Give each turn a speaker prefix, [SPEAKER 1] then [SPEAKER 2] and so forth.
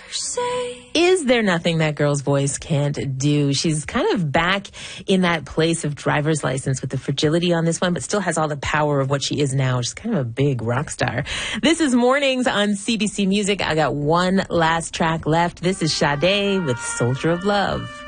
[SPEAKER 1] Is there nothing that girl's voice can't do? She's kind of back in that place of Driver's License with the fragility on this one, but still has all the power of what she is now. She's kind of a big rock star. This is Mornings on CBC Music. I got one last track left. This is Sade with Soldier of Love.